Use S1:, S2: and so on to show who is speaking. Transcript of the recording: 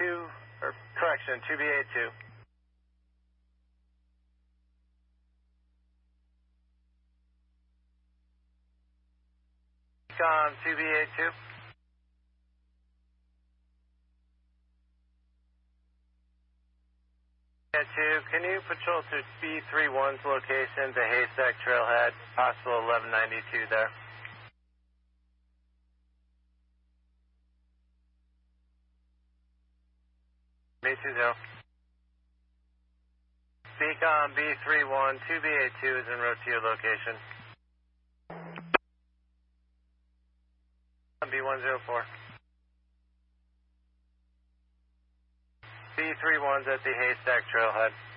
S1: 2BA2. Beacon 2BA2. Yeah, 2, can you patrol to B31's location, the Haystack Trailhead, possible 1192 there? B20. Beacon B31, 2BA2 is en route to your location. B104. B31's at the Haystack Trailhead.